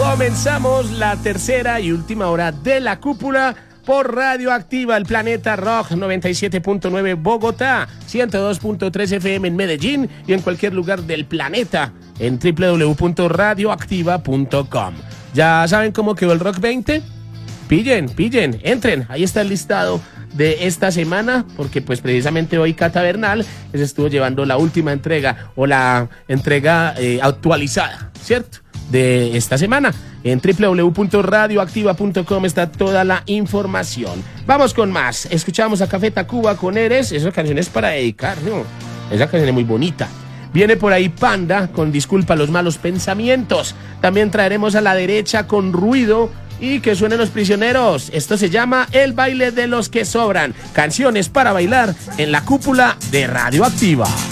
Comenzamos la tercera y última hora de La Cúpula por Radioactiva, el Planeta Rock 97.9 Bogotá, 102.3 FM en Medellín y en cualquier lugar del planeta en www.radioactiva.com. ¿Ya saben cómo quedó el Rock 20? Pillen, entren, ahí está el listado de esta semana, porque pues precisamente hoy Cata Bernal les estuvo llevando la última entrega o la entrega actualizada, ¿cierto?, de esta semana. En www.radioactiva.com está toda la información. Vamos con más. Escuchamos a Café Tacuba con Eres. Esa canción es para dedicar, ¿no? Esa canción es muy bonita. Viene por ahí Panda con Disculpa los malos pensamientos. También traeremos a La Derecha con Ruido y Que suenen los prisioneros. Esto se llama El baile de los que sobran. Canciones para bailar en La Cúpula de Radioactiva.